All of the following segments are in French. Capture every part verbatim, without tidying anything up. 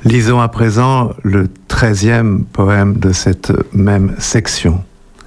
Lisons à présent le treizième poème de cette même section.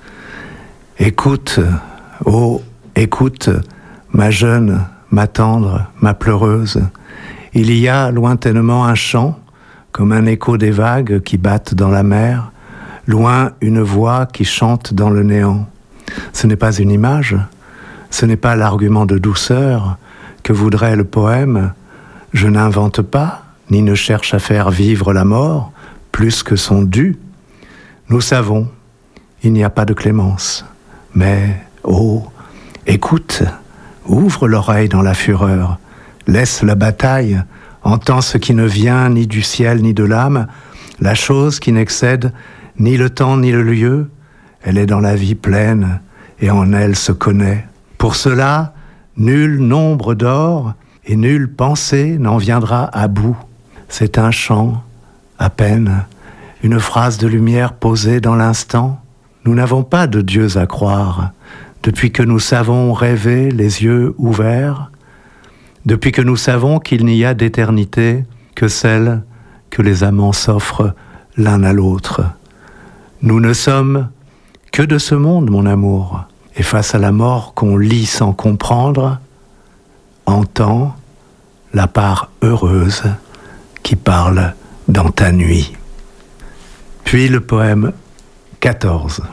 Écoute, oh, écoute, ma jeune, ma tendre, ma pleureuse. Il y a lointainement un chant, comme un écho des vagues qui battent dans la mer, loin une voix qui chante dans le néant. Ce n'est pas une image, ce n'est pas l'argument de douceur que voudrait le poème. Je n'invente pas, ni ne cherche à faire vivre la mort plus que son dû. Nous savons, il n'y a pas de clémence. Mais, oh, écoute, ouvre l'oreille dans la fureur, laisse la bataille, entends ce qui ne vient ni du ciel ni de l'âme, la chose qui n'excède ni le temps ni le lieu, elle est dans la vie pleine et en elle se connaît. Pour cela, nul nombre d'or et nulle pensée n'en viendra à bout. C'est un chant, à peine, une phrase de lumière posée dans l'instant. Nous n'avons pas de dieux à croire, depuis que nous savons rêver les yeux ouverts, depuis que nous savons qu'il n'y a d'éternité que celle que les amants s'offrent l'un à l'autre. Nous ne sommes que de ce monde, mon amour, et face à la mort qu'on lit sans comprendre, entends la part heureuse qui parle dans ta nuit. Puis le poème quatorze.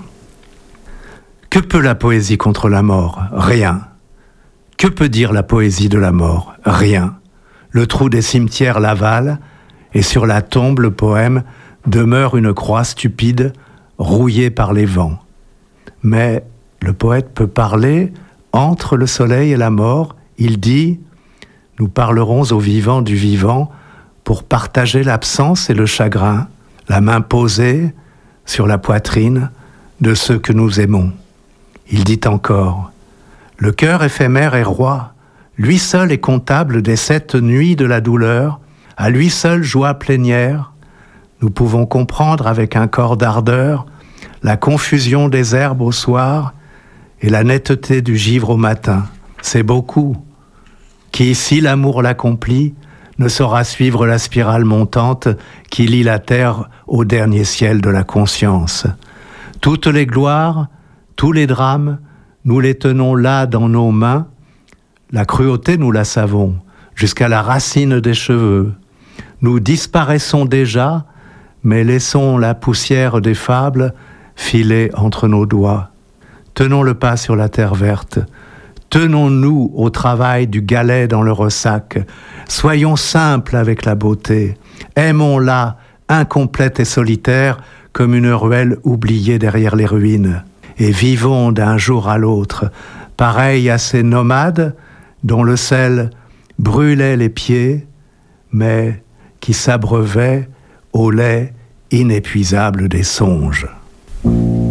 Que peut la poésie contre la mort? Rien. Que peut dire la poésie de la mort? Rien. Le trou des cimetières l'avale, et sur la tombe, le poème demeure une croix stupide, rouillée par les vents. Mais le poète peut parler entre le soleil et la mort. Il dit « Nous parlerons aux vivants du vivant pour partager l'absence et le chagrin, la main posée sur la poitrine de ceux que nous aimons. » Il dit encore « Le cœur éphémère est roi, lui seul est comptable des sept nuits de la douleur, à lui seul joie plénière. Nous pouvons comprendre avec un corps d'ardeur la confusion des herbes au soir et la netteté du givre au matin. C'est beaucoup. Qui, si l'amour l'accomplit, ne saura suivre la spirale montante qui lie la terre au dernier ciel de la conscience. Toutes les gloires, tous les drames, nous les tenons là dans nos mains. La cruauté, nous la savons, jusqu'à la racine des cheveux. Nous disparaissons déjà, mais laissons la poussière des fables filer entre nos doigts. Tenons le pas sur la terre verte. Tenons-nous au travail du galet dans le ressac. Soyons simples avec la beauté. Aimons-la, incomplète et solitaire, comme une ruelle oubliée derrière les ruines. Et vivons d'un jour à l'autre, pareil à ces nomades dont le sel brûlait les pieds, mais qui s'abreuvaient au lait inépuisable des songes.